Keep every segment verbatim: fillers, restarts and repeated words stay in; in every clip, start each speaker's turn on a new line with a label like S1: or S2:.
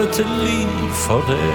S1: til liv for det.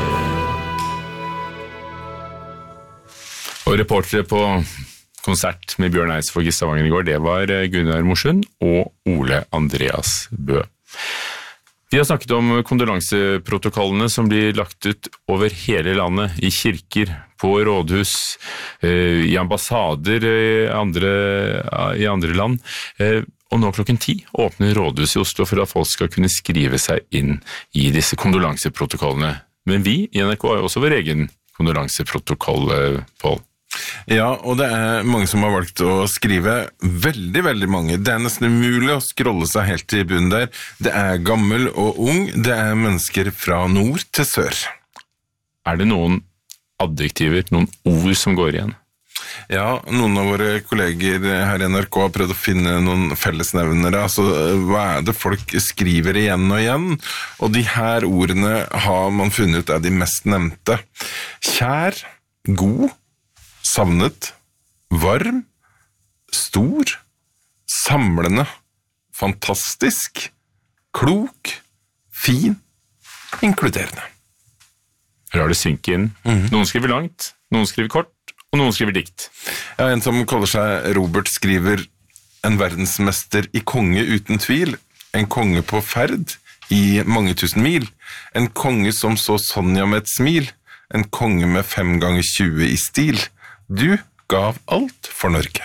S1: Og reportere på konsert med Bjørn Eidsvåg i Stavanger i går, det var Gunnar Morsund og Ole Andreas Bø. Vi har snakket om kondolanseprotokollene som blir lagt ut over hele landet, i kirker, på rådhus, i ambassader i andre, i andre land. Og nå klokken ti åpner rådhuset i Oslo for at folk skal kunne skrive seg inn i disse kondolanseprotokollene. Men vi i N R K har jo også vår egen kondolanseprotokoll, Paul.
S2: Ja, og det er mange som har valgt å skrive, veldig, veldig mange. Det er nesten umulig å scrolle seg helt til bunnen der. Det er gammel og ung, det er mennesker fra nord til sør.
S1: Er det noen adjektiver, noen ord som går igjen?
S2: Ja, noen av våre kolleger her i N R K har prøvd å finne noen fellesnevnere. Altså, hva er det folk skriver igjen og igjen? Og de her ordene har man funnet ut er de mest nevnte. Kjær, god, savnet, varm, stor, samlende, fantastisk, klok, fin, inkluderende.
S1: Lar det synke inn. Mm-hmm. Noen skriver langt, noen skriver kort, og noen skriver dikt.
S2: Ja, en som kaller seg Robert skriver en verdensmester i konge uten tvil, en konge på ferd i mange tusen mil, en konge som så Sonja med et smil, en konge med fem ganger tjue i stil. Du gav alt for Norge.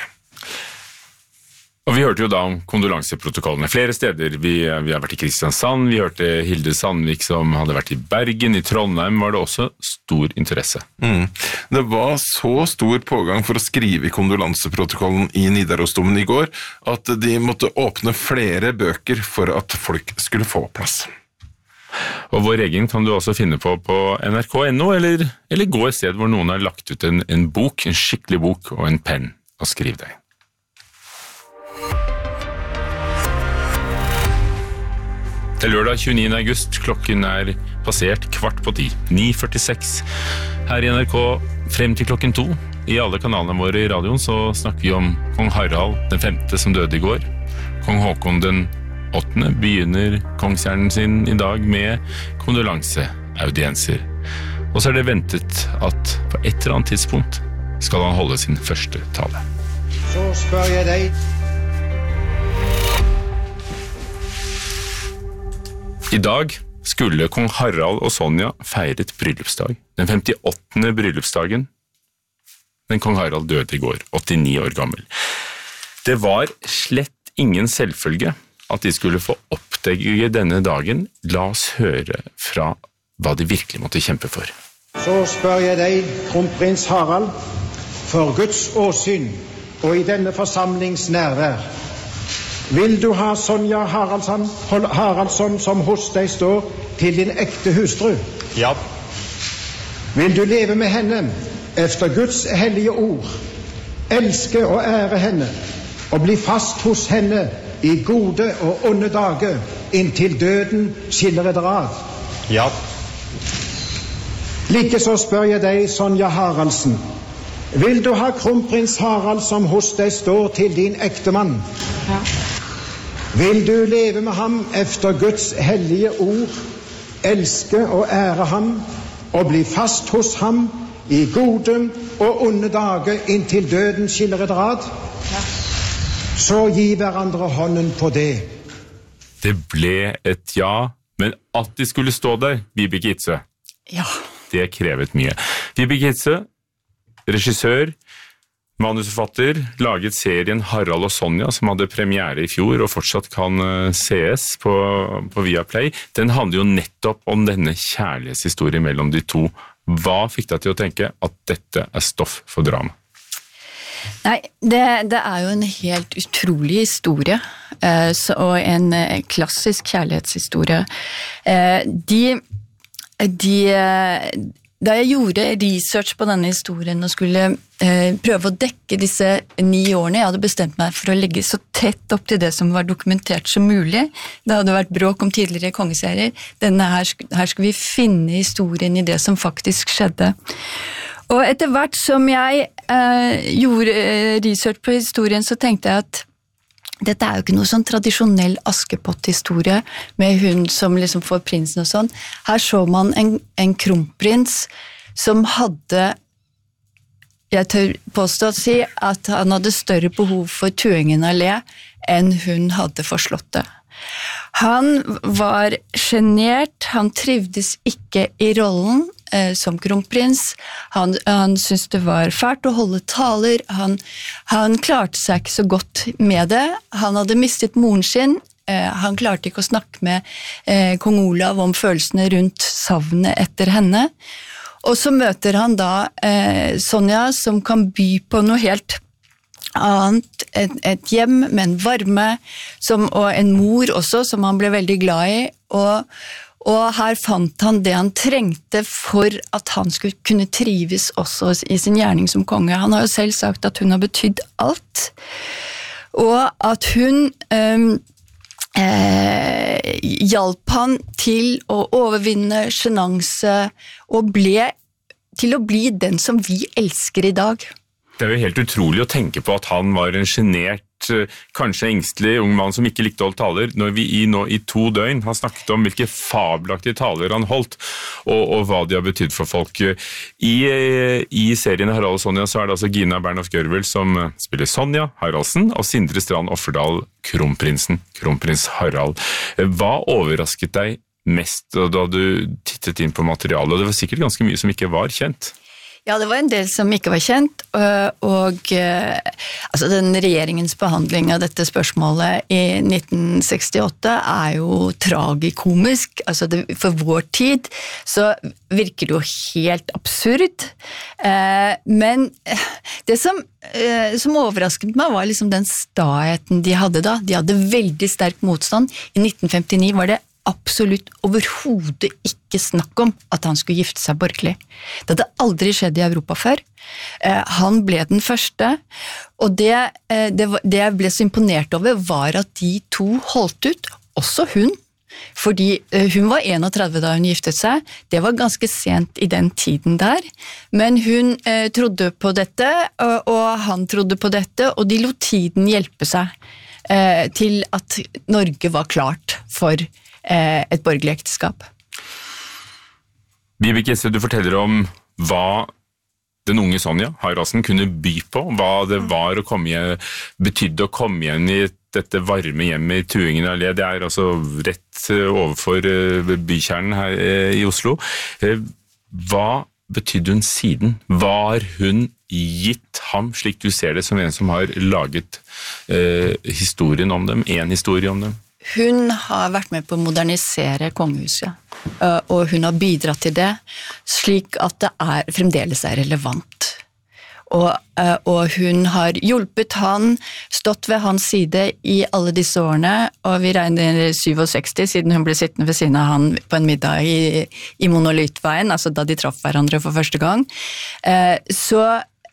S2: Og vi hørte jo da om kondolanseprotokollene flere steder. Vi, vi har vært i Kristiansand, vi hørte Hilde Sandvik som hadde vært i Bergen, i Trondheim var det også stor interesse. Mm. Det var så stor pågang for å skrive i kondolanseprotokollen i Nidarosdomen i går, at de måtte åpne flere bøker for at folk skulle få plass. Og vår egen kan du også finne på på N R K punktum no, eller, eller gå et sted hvor noen har lagt ut en, en bok, en skikkelig bok og en penn, og skriv deg. Det er lørdag tjueniende august, klokken er passert kvart på ti, ni førtiseks. Her i N R K frem til klokken to. I alle kanalene våre i radioen så snakker vi om kong Harald den femte som døde i går, kong Håkon den åttende begynner kongsgjerningen sin i dag med kondolanseaudienser. Og så er det ventet at på et eller annet tidspunkt skal han holde sin første tale.
S3: Så spør jeg deg.
S1: I dag skulle kong Harald og Sonja feiret bryllupsdag. Den femtiåttende bryllupsdagen. Men kong Harald døde i går, åttini år gammel. Det var slett ingen selvfølge at de skulle få oppdage denne dagen. La oss høre fra hva de virkelig måtte kjempe for.
S3: Så spør jeg deg, kronprins Harald, for Guds åsyn og i denne forsamlings nærvær. Vil du ha Sonja Haraldsson, Haraldsson som hos deg står til din ekte hustru?
S4: Ja.
S3: Vil du leve med henne efter Guds hellige ord, elske og ære henne og bli fast hos henne i gode og onde dager, inntil døden skiller eder ad?
S4: Ja.
S3: Likeså spør jeg deg, Sonja Haraldsen, vil du ha kronprins Harald som hos deg står til din ektemann?
S5: Ja.
S3: Vil du leve med ham efter Guds hellige ord, elske og ære ham, og bli fast hos ham i gode og onde dager, inntil døden skiller eder ad? Ja. Så gi hverandre hånden på det.
S1: Det ble et ja, men at de skulle stå der, Vibeke Itzøe,
S5: ja.
S1: Det krevet mye. Vibeke Itzøe, regissør, manusforfatter, laget serien Harald og Sonja, som hadde premiere i fjor og fortsatt kan sees på, på Viaplay. Den handler jo nettopp om denne kjærlighetshistorien mellom de to. Hva fikk deg til å tenke at dette er stoff for drama?
S5: Nei, det, det er jo en helt utrolig historie, eh, så, og en eh, klassisk kjærlighetshistorie. Eh, de, de, da jeg gjorde research på denne historien og skulle eh, prøve å dekke disse ni årene, jeg hadde bestemt meg for å legge så tett opp til det som var dokumentert som mulig. Det hadde vært bråk om tidligere kongeserier. Denne her, her skal vi finne historien i det som faktisk skjedde. Og etter hvert som jeg eh, gjorde research på historien, så tenkte jeg at dette er jo ikke noe sånn tradisjonell Askepott-historie med hun som liksom får prinsen og sånn. Her så man en, en kronprins som hadde, jeg tør påstå å si, at han hadde større behov for Tuingen Allé enn hun hadde for slottet. Han var genert, han trivdes ikke i rollen eh, som kronprins, han, han syntes det var fælt å holde taler, han, han klarte seg ikke så godt med det, han hadde mistet moren sin, eh, han klarte ikke å snakke med eh, kong Olav om følelsene rundt savnet etter henne, og så møter han da eh, Sonja som kan by på noe helt annet, et, et hjem med en varme, som, og en mor også, som han ble veldig glad i, og, og her fant han det han trengte for at han skulle kunne trives også i sin gjerning som konge. Han har jo selv sagt at hun har betydd alt, og at hun um, eh, hjalp han til å overvinne genanse, og ble til å bli den som vi elsker i dag.
S1: Det er jo helt utrolig å tenke på at han var en genert, kanskje engstelig ung mann som ikke likte å holde taler, når vi i, nå, i to døgn har snakket om hvilke fabelaktige taler han holdt, og, og hva de har betydd for folk. I, i serien Harald og Sonja så er det altså Gina Bernhoft-Gjørvel som spiller Sonja Haraldsen, og Sindre Strand Offerdal, kronprinsen, kronprins Harald. Hva overrasket deg mest da du tittet inn på materialet? Det var sikkert ganske mye som ikke var kjent.
S5: Ja, det var en del som ikke var kjent, og, og altså den regjeringens behandling av dette spørsmålet i nitten sekstiåtte er jo tragikomisk. Altså det, for vår tid så virker det jo helt absurd, eh, men det som, eh, som overrasket meg var liksom den staheten de hadde da. De hadde veldig sterk motstand. I nitten femtini var det absolutt overhodet ikke snakk om at han skulle gifte seg borgerlig. Det hadde aldri skjedd i Europa før. Eh, han ble den første, og det, eh, det, det jeg ble så imponert over var at de to holdt ut, også hun, fordi eh, hun var trettien da hun giftet seg. Det var ganske sent i den tiden der, men hun eh, trodde på dette, og, og han trodde på dette, og de lot tiden hjelpe seg eh, til at Norge var klart for et borgerlig ekteskap.
S1: Vibeke, du forteller om hva den unge Sonja Haraldsen kunne by på, hva det var å komme igjen, betydde å komme igjen i dette varme hjemmet i Tuingen Allé. Det er altså rett overfor bykjernen her i Oslo. Hva betydde hun siden? Var hun gitt ham, slik du ser det, som en som har laget eh, historien om dem, en historie om dem?
S5: Hun har vært med på å modernisere kongehuset, og hun har bidratt til det, slik at det er, fremdeles er relevant. Og, og hun har hjulpet han, stått ved hans side i alle disse årene, og vi regner sekstisju, siden hun ble sittende ved siden av han på en middag i, i Monolitveien, altså da de traff hverandre for første gang. Så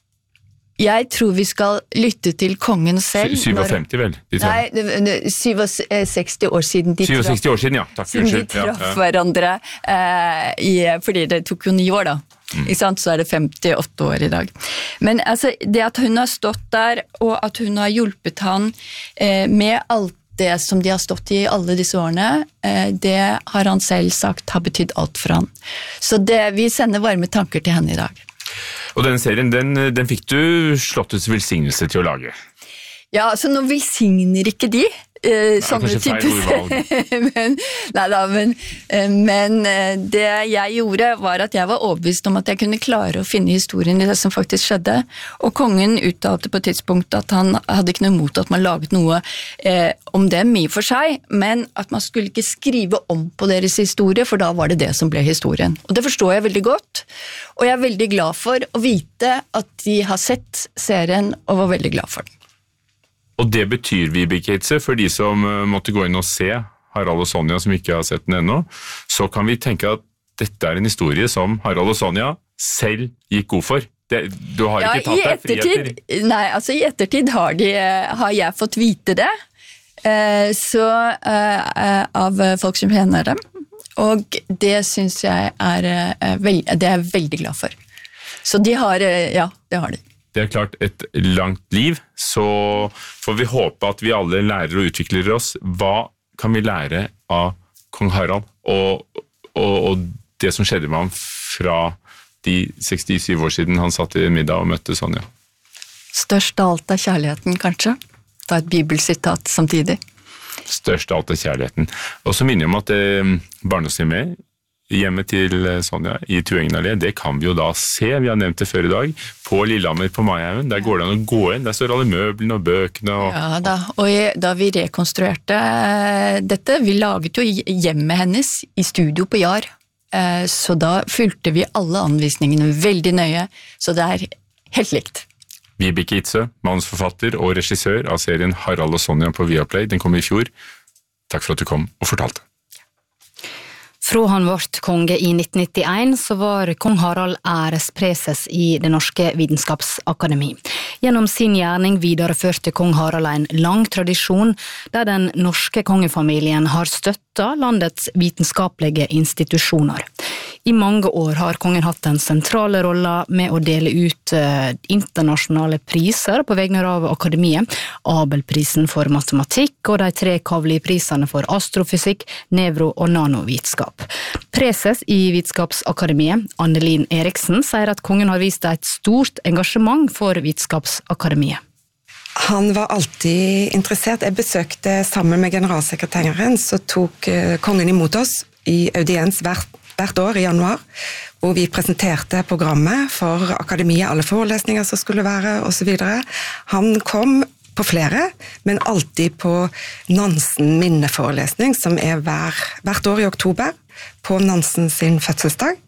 S5: jeg tror vi skal lytte til kongen selv.
S1: syvogfemti vel?
S5: Nei, sekstisju år siden de traff,
S1: sekstisju år siden, ja. Takk,
S5: siden de traff ja, ja. hverandre, eh, i, fordi det tok jo ni år da. Mm. Ikke sant? Så er det femtiåtte år i dag. Men altså, det at hun har stått der, og at hun har hjulpet han eh, med alt det som de har stått i alle disse årene, eh, det har han selv sagt har betydd alt for han. Så det, vi sender varme tanker til henne i dag.
S1: Og denne serien, den, den fikk du slottets velsignelse til å lage.
S5: Ja, altså nå velsigner ikke de eh, sånne typer. men, neida, men, eh, men eh, det jeg gjorde var at jeg var overbevist om at jeg kunne klare å finne historien i det som faktisk skjedde. Og kongen uttalte på et tidspunkt at han hadde ikke noe imot at man laget noe eh, om dem i for seg, men at man skulle ikke skrive om på deres historie, for da var det det som ble historien. Og det forstår jeg veldig godt, og jeg er veldig glad for å vite at de har sett serien og var veldig glad for den.
S1: Og det betyr, Vibeke Hitze, for de som måtte gå inn og se Harald og Sonja som ikke har sett den ennå, så kan vi tenke at dette er en historie som Harald og Sonja selv gikk god for. Det, du har ja, ikke tatt deg friheter.
S5: Nei, altså i ettertid har, de, har jeg fått vite det, eh, så eh, av folk som kjenner dem, og det synes jeg er, eh, veld, det er jeg veldig glad for. Så de har, ja, det har de.
S1: det er klart et langt liv, så får vi håpe at vi alle lærer og utvikler oss. Hva kan vi lære av kong Harald og, og, og det som skjedde med ham fra de sekstisju år siden han satt i middag og møtte Sonja?
S5: Størst av alt er kjærligheten, kanskje. Ta et bibelsitat samtidig.
S1: Størst av alt er kjærligheten. Og så minner jeg om at eh, barndomshjemmet hjemme til Sonja i Tuengen Allé, det kan vi jo da se, vi har nevnt det før i dag, på Lillehammer på Maihaugen. Der går det an å gå inn, der står alle møblene og bøkene. Og...
S5: Ja da, og da vi rekonstruerte dette, vi laget jo hjemmet hennes i studio på Jar, så da fulgte vi alle anvisningene veldig nøye, så det er helt likt.
S1: Vibeke Itzøe, manusforfatter og regissør av serien Harald og Sonja på Viaplay, den kom i fjor. Takk for at du kom og fortalte.
S4: Fra han vart konge i nitten nittien, så var kong Harald ærespreses i Det norske vitenskapsakademi. Gjennom sin gjerning videreførte kong Harald en lang tradisjon, der den norske kongefamilien har støtta landets vitenskapelige institusjoner. I mange år har kongen hatt den sentrale rolla med å dele ut uh, internasjonale priser på vegne av akademiet, Abelprisen for matematikk og de tre Kavli-prisene for astrofysikk, nevro- og nanovitenskap. Preses i Vitenskapsakademiet, Annelin Eriksen, sier at kongen har vist et stort engasjement for Vitenskapsakademiet.
S6: Han var alltid interessert. Jeg besøkte sammen med generalsekretæren, så tok uh, kongen imot oss i audiens hvert hvert år i januar, hvor vi presenterte programmet for akademiet, alle forelesninger som skulle være, og så videre. Han kom på flere, men alltid på Nansen minneforelesning, som er hver, hvert år i oktober, på Nansen sin fødselsdag.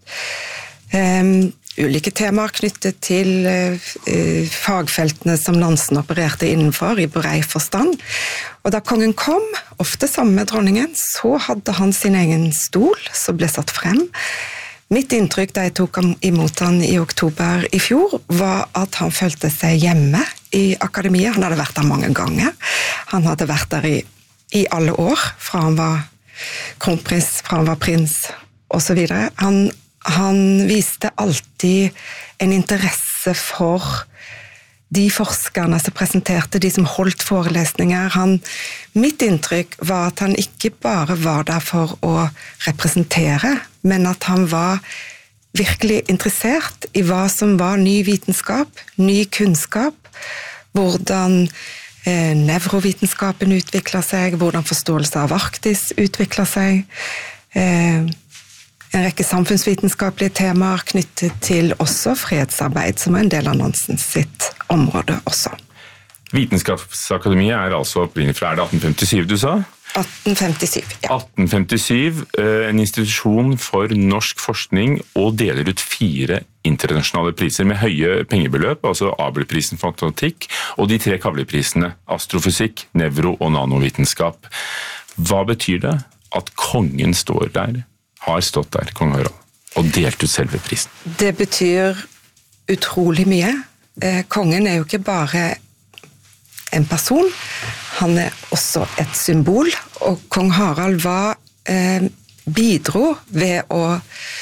S6: Um, ulike temaer knyttet til uh, fagfeltene som Nansen opererte innenfor i brei forstand. Og da kongen kom, ofte sammen med dronningen, så hadde han sin egen stol som ble satt frem. Mitt inntrykk da jeg tok imot han i oktober i fjor, var at han følte seg hjemme i akademiet. Han hadde vært der mange ganger. Han hadde vært der i, i alle år, fra han var kronprins, fra han var prins, og så videre. Han Han viste alltid en interesse for de forskerne som presenterte, de som holdt forelesninger. Han, mitt inntrykk var at han ikke bare var der for å representere, men at han var virkelig interessert i hva som var ny vitenskap, ny kunnskap, hvordan eh, nevrovitenskapen utvikler seg, hvordan forståelse av Arktis utvikler seg, eh, en rekke samfunnsvitenskapelige temaer knyttet til også fredsarbeid, som er en del av Nansen sitt område også.
S1: Vitenskapsakademiet er altså opprinnelig fra, er det atten femtisju du sa?
S6: atten femtisju, ja.
S1: atten femtisju, en institusjon for norsk forskning, og deler ut fire internasjonale priser med høye pengebeløp, altså Abelprisen for matematikk, og de tre Kavli-prisene, astrofysikk, nevro- og nanovitenskap. Hva betyr det at kongen står der? Har stått der, kong Harald, og delt ut selve prisen?
S6: Det betyr utrolig mye. Kongen er jo ikke bare en person, han er også et symbol, og kong Harald var, eh, bidro ved å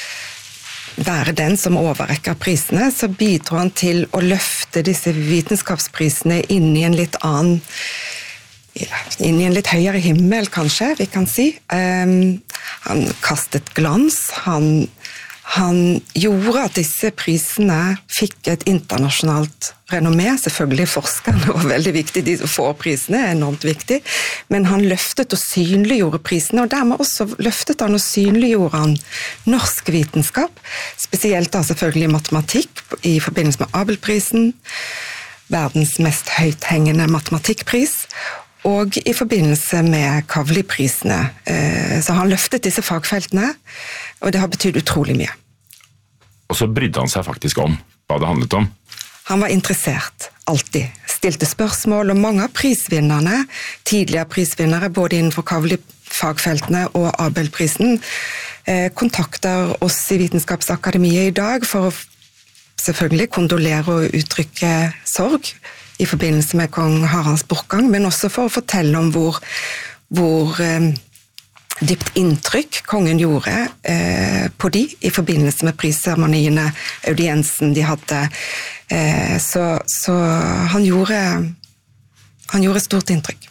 S6: være den som overrekker prisene, så bidro han til å løfte disse vitenskapsprisene inn i en litt annen inn i en litt høyere himmel, kanskje, vi kan si. Um, han kastet glans, han, han gjorde at disse prisene fikk et internasjonalt renommé, selvfølgelig forskerne var veldig viktig, de som får prisene er enormt viktig, men han løftet og synliggjorde prisene, og dermed også løftet han og synliggjorde han norsk vitenskap, spesielt da selvfølgelig matematikk, i forbindelse med Abelprisen, verdens mest høythengende matematikkpris, og i forbindelse med Kavli-prisene. Så han løftet disse fagfeltene, og det har betydd utrolig mye.
S1: Og så brydde han seg faktisk om hva det handlet om.
S6: Han var interessert, alltid. Stilte spørsmål, og mange av prisvinnerne, tidligere prisvinnere, både innenfor Kavli-fagfeltene og Abelprisen, kontakter oss i Vitenskapsakademiet i dag for å selvfølgelig kondolere og uttrykke sorg, i forbindelse med kong Haralds bortgang, men også for å fortelle om hvor, hvor eh, dypt inntrykk kongen gjorde eh, på de, i forbindelse med prisseremoniene, audiensen de hadde, Eh, så, så han gjorde han gjorde stort inntrykk.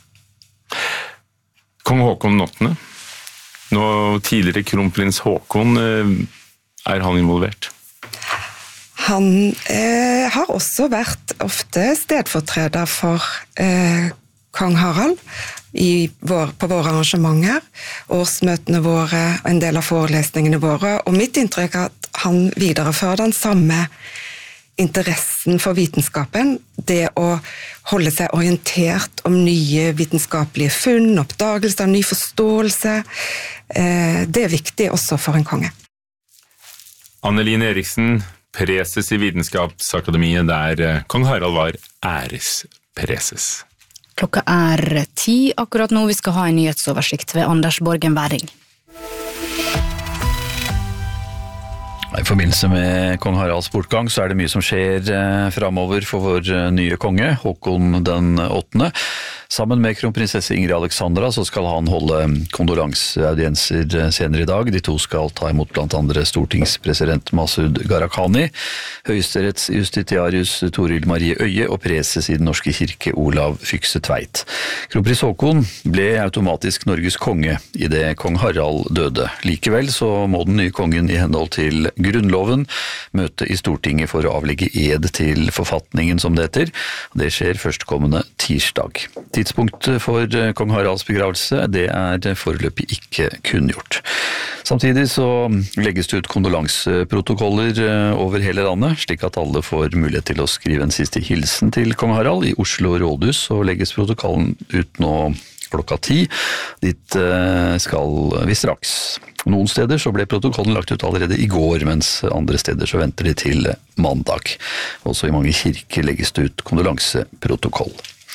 S1: Kong Håkon åttende, nå tidligere kronprins Håkon, er han involvert?
S6: Han eh, har også vært ofte stedfortreder for eh, kong Harald i vår, på våre arrangementer, årsmøtene våre, en del av forelesningene våre, og mitt inntrykk er at han viderefører den samme interessen for vitenskapen, det å holde seg orientert om nye vitenskapelige funn, oppdagelser, ny forståelse, eh, det er viktig også for en konge.
S1: Anne-Lin Eriksen, preses i Vitenskapsakademiet, der kong Harald var ærespreses.
S4: Klokka er ti akkurat nå. Vi skal ha en nyhetsoversikt ved Anders Borgen Væring.
S7: I forbindelse med kong Haralds bortgang så er det mye som skjer eh, fremover for vår nye konge, Håkon den åttende. Sammen med kronprinsesse Ingrid Alexandra så skal han holde kondolanseaudienser senere i dag. De to skal ta imot blant andre stortingspresident Masud Gharahkhani, høyesterettsjustitiarius Toril Marie Øye og preses i Den norske kirke Olav Fykse Tveit. Kronprins Håkon ble automatisk Norges konge i det kong Harald døde. Likevel så må den nye kongen i henhold til Grunnloven møte i Stortinget for å avlegge ed til forfatningen, som det heter. Det skjer førstkommende tirsdag. Tidspunktet for kong Haralds begravelse, det er foreløpig ikke kunngjort. Samtidig så legges det ut kondolanseprotokoller over hele landet, slik at alle får mulighet til å skrive en siste hilsen til kong Harald. I Oslo rådhus så legges protokollen ut nå klokka ti. Dit skal vi straks. Noen steder så ble protokollen lagt ut allerede i går, mens andre steder så venter de til mandag. Også i mange kirker legges det ut kondolanseprotokoll.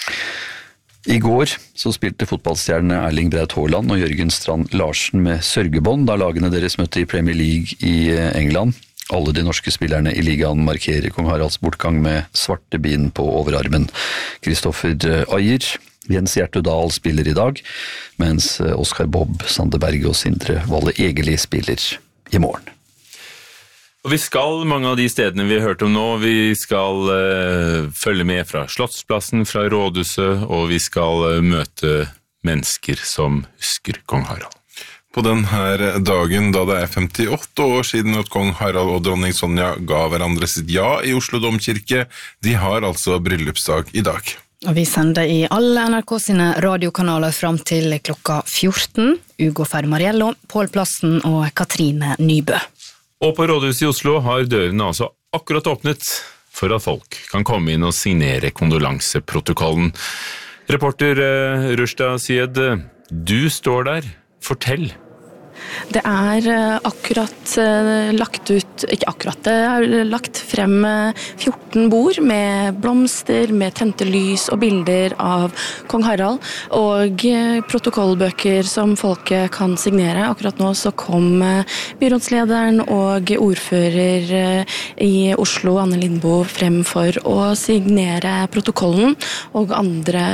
S7: I går så spilte fotballstjerne Erling Braut Haaland og Jørgen Strand Larsen med sørgebånd da lagene deres møtte i Premier League i England. Alle de norske spillerne i ligaen markerer kong Haralds bortgang med svarte bind på overarmen. Kristoffer Ayer, Jens Hjertudal spiller i dag, mens Oskar Bob, Sander Berge og Sindre Valle Egeli spiller i morgen.
S1: Og vi skal mange av de stedene vi har hørt om nå, vi skal uh, følge med fra Slottsplassen, fra Rådhuset, og vi skal uh, møte mennesker som husker kong Harald.
S2: På denne dagen da det er femtiåtte år siden at kong Harald og dronning Sonja ga hverandre sitt ja i Oslo Domkirke, de har altså bryllupsdag i dag.
S4: Og vi sender i alle N R K sine radiokanaler fram til klokka fjorten. Ugo Fermariello, Pål Plassen og Katrine Nybø.
S1: Og på Rådhuset i Oslo har dørene altså akkurat åpnet for at folk kan komme inn og signere kondolanseprotokollen. Reporter uh, Rushda Syed, du står der. Fortell.
S8: Det er akkurat lagt ut, ikke akkurat, det er lagt frem fjorten bord med blomster, med tente lys og bilder av kong Harald, og protokollbøker som folket kan signere. Akkurat nå så kom byrådslederen og ordfører i Oslo, Anne Lindboe, frem for å signere protokollen, og andre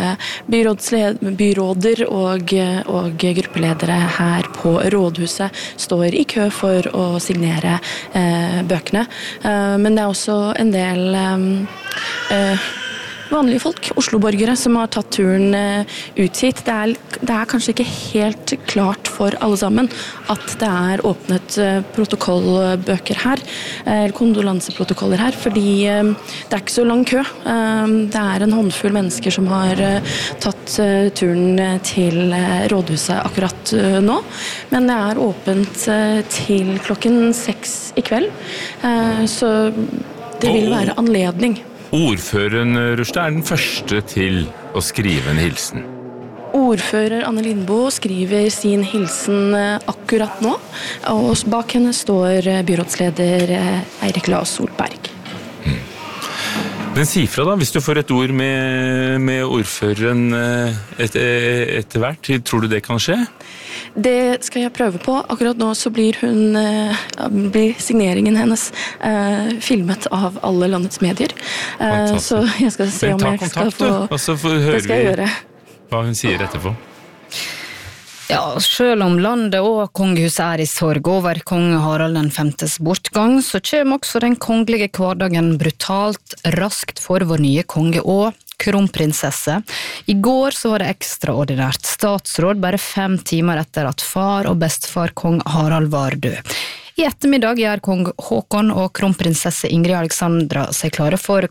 S8: byråder og, og gruppeledere her på Rådhuset står i kø for å signere eh, bøkene. Eh, men det er også en del eh, vanlige folk, Oslo-borgere, som har tatt turen eh, ut hit. Det er, det er kanskje ikke helt klart for alle sammen at det er åpnet eh, protokollbøker her, eh, kondolanseprotokoller her, fordi eh, det er ikke så lang kø. Eh, det er en håndfull mennesker som har eh, tatt eh, turen til eh, Rådhuset akkurat eh, nå, men det er åpent eh, til klokken seks i kveld, eh, så det vil være anledning.
S1: Ordføreren Rushda er den første til å skrive en hilsen.
S8: Ordfører Anne Lindboe skriver sin hilsen akkurat nå, og bak henne står byrådsleder Eirik Lae Solberg.
S1: Mm. Men si fra da, hvis du får et ord med, med ordføreren etter, etter hvert, tror du det kan skje?
S8: Det skal jeg prøve på. Akkurat nå så blir hun, blir signeringen hennes eh, filmet av alle landets medier. Eh, så jeg skal se om jeg skal få...
S1: Og så hører vi hva hun sier etterpå.
S4: Ja, selv om landet og kongehuset er i sorg over kong Harald den femtes bortgang, så kommer også den kongelige hverdagen brutalt raskt for vår nye konge og kronprinsesse. I går så var det ekstraordinært statsråd bare fem timer etter at far og bestefar kong Harald var død. I ettermiddag gjør kong Håkon og kronprinsesse Ingrid Alexandra seg klare for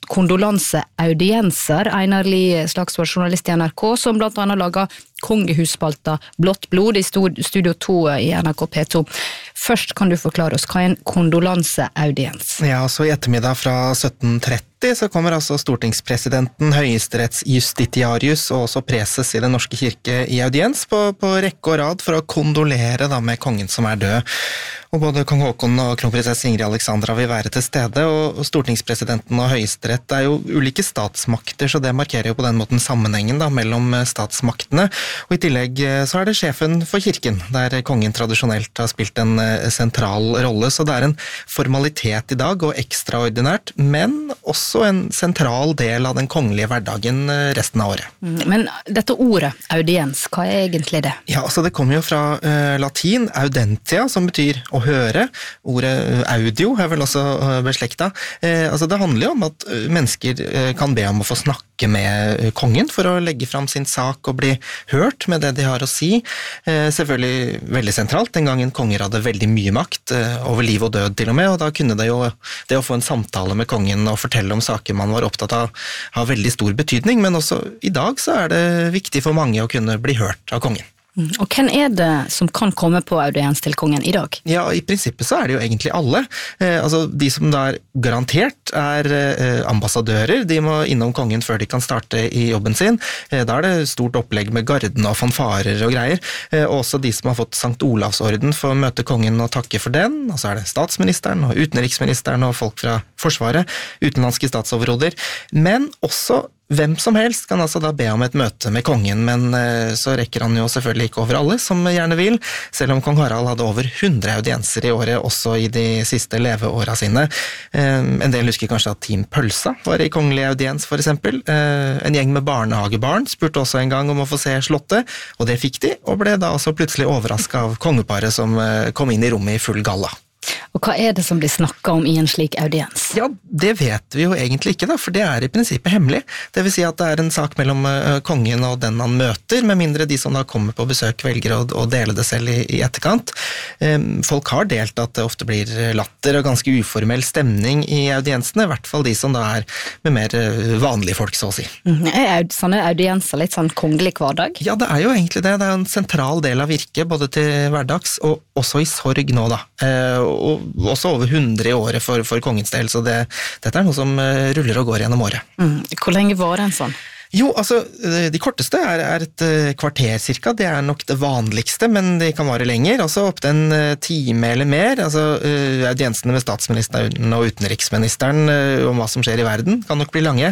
S4: kondolanseaudienser. Einar Lie, Slagsvold journalist i N R K, som blant annet lager kongehusspalta Blått blod i Studio to i N R K P to. Først kan du forklare oss hva er en kondolanseaudiens?
S9: Ja, så i ettermiddag fra sytten tretti så kommer altså stortingspresidenten, høyesterettsjustitiarius og også preses i den norske kirke i audiens på, på rekke og rad for å kondolere da med kongen som er død. Og både kong Håkon og kronprinsesse Ingrid Alexandra vil være til stede, og stortingspresidenten og høyesterett er jo ulike statsmakter, så det markerer jo på den måten sammenhengen da, mellom statsmaktene. Og i tillegg så er det sjefen for kirken, der kongen tradisjonelt har spilt en sentral rolle, så det er en formalitet i dag og ekstraordinært, men også en sentral del av den kongelige hverdagen resten av året.
S4: Men dette ordet, audiens, hva er egentlig det?
S9: Ja, altså det kommer jo fra uh, latin, audentia, som betyr å høre. Ordet audio er vel også beslekta. Eh, altså det handler jo om at mennesker eh, kan be om å få snakke med kongen for å legge fram sin sak og bli hørt med det de har å si. Eh, selvfølgelig veldig sentralt, den gangen konger hadde veldig mye makt, eh, over liv og død til og med, og da kunne det jo det å få en samtale med kongen og fortelle om saker man var opptatt av, ha veldig stor betydning, men også i dag så er det viktig for mange å kunne bli hørt av kongen.
S4: Og hvem er det som kan komme på audiens til kongen i dag?
S9: Ja, i prinsippet så er det jo egentlig alle. Eh, altså de som da er garantert er eh, ambassadører, de må innom kongen før de kan starte i jobben sin. Eh, da er det stort opplegg med garden og fanfarer og greier. Eh, også de som har fått Sankt Olavsorden for å møte kongen og takke for den. Og så er det statsministeren og utenriksministeren og folk fra forsvaret, utenlandske statsoverhoder. Men også hvem som helst kan altså da be om et møte med kongen, men eh, så rekker han jo selvfølgelig ikke over alle som gjerne vil, selv om kong Harald hadde over hundre audienser i året, også i de siste leveåra sine. Eh, en del husker kanskje at Team Pølsa var i kongelig audiens for eksempel. Eh, en gjeng med barnehagebarn spurte også en gang om å få se slottet, og det fikk de, og ble da også plutselig overrasket av kongeparet som eh, kom inn i rommet i full galla.
S4: Og hva er det som blir snakket om i en slik audiens?
S9: Ja, det vet vi jo egentlig ikke da, for det er i prinsippet hemmelig. Det vil si at det er en sak mellom uh, kongen og den han møter, med mindre de som da kommer på besøk velger å, å dele det selv i, i etterkant. Um, folk har delt at det ofte blir latter og ganske uformell stemning i audiensene, i hvert fall de som da er med mer uh, vanlige folk, så å si.
S4: Mm, er sånne audienser litt sånn kongelig hverdag?
S9: Ja, det er jo egentlig det. Det er en sentral del av virket, både til hverdags og også i sorg nå da. Uh, og også over hundre i året for, for kongens del, så det, dette er noe som ruller og går gjennom året.
S4: Mm. Hvor lenge var det en sånn?
S9: Jo, altså, de korteste er, er et kvarter cirka, det er nok det vanligste, men de kan vare lenger, altså opp til en time eller mer, altså audiensene med statsministeren og utenriksministeren om hva som skjer i verden kan nok bli lange.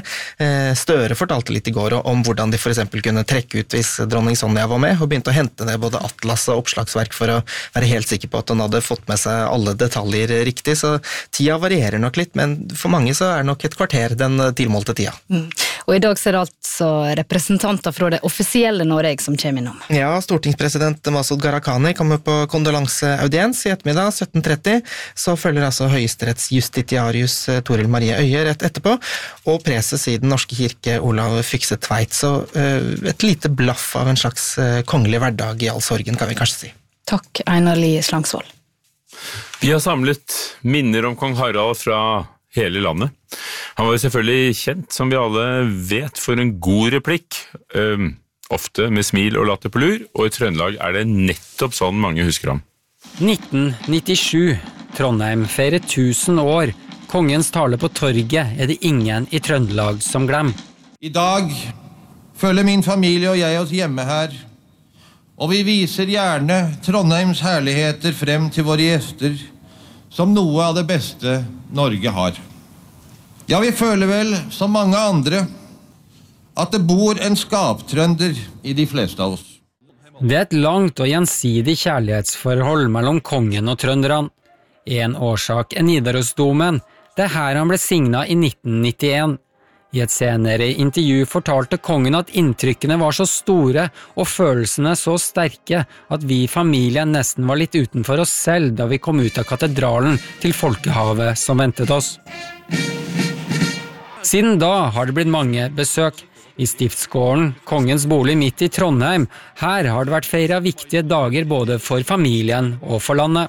S9: Støre fortalte litt i går om hvordan de for eksempel kunne trekke ut hvis dronning Sonja var med, og begynte å hente ned både atlas og oppslagsverk for å være helt sikker på at hun hadde fått med seg alle detaljer riktig, så tida varierer nok litt, men for mange så er nok et kvarter den tilmålte tida.
S4: Mm. Og i dag så er det altså representanter fra det offisielle Norge som kommer innom.
S9: Ja, stortingspresident Masud Gharahkhani kommer på kondolanseaudiens i ettermiddag sytten tretti, så følger altså høyesterettsjustitiarius Toril Marie Øye rett etterpå, og preses i den norske kirke Olav Fykse Tveit, så uh, et lite blaff av en slags uh, kongelig hverdag i all sorgen, kan vi kanskje si.
S4: Takk, Einar Lie Slagsvold.
S1: Vi har samlet minner om kong Harald fra hele landet. Han var jo selvfølgelig kjent, som vi alle vet, for en god replikk, um, ofte med smil og latter på lur, og i Trøndelag er det nettopp sånn mange husker ham.
S10: nitten nittisju. Trondheim feirer tusen år. Kongens tale på torget er det ingen i Trøndelag som glemmer.
S11: I dag føler min familie og jeg oss hjemme her, og vi viser gjerne Trondheims herligheter frem til våre gjester, som noe av det beste Norge har. Ja, vi føler vel, som mange andre, at det bor en skaptrønder i de fleste av oss.
S10: Det er et langt og gjensidig kjærlighetsforhold mellom kongen og trønderne. En årsak er Nidarosdomen, det er her han ble signet i nitten nittien. I et senere intervju fortalte kongen at inntrykkene var så store og følelsene så sterke at vi i familien nesten var litt utenfor oss selv da vi kom ut av katedralen til folkehavet som ventet oss. Siden da har det blitt mange besøk. I Stiftsgården, kongens bolig midt i Trondheim, her har det vært feiret viktige dager både for familien og for landet.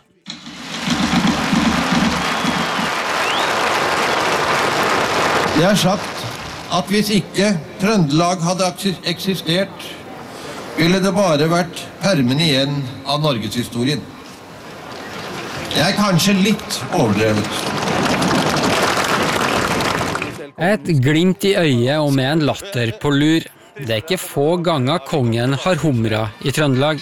S11: Det er sagt at hvis ikke Trøndelag hadde eksistert, ville det bare vært permen igjen av Norgeshistorien. Det er kanskje litt overdrevet.
S10: Et glimt i øyet og med en latter på lur. Det er ikke få ganger kongen har humra i Trøndelag.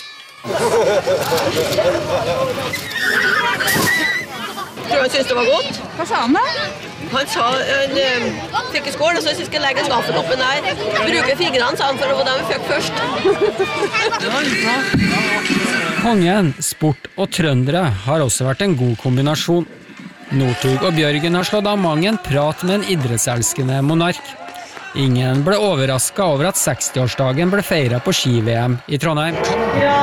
S12: Tror han synes det var godt? Hva sa han da? Han sa han uh, fikk i skål, og så synes jeg legge en gaffel oppen der. Bruke fingrene, sa han, for det var dem vi fikk først.
S10: Kongen, sport og trøndere har også vært en god kombinasjon. Northug og Bjørgen har slått av mang en prat med en idrettselskende monark. Ingen ble overrasket over at sekstiårsdagen ble feiret på ski-V M i Trondheim.
S12: Ja,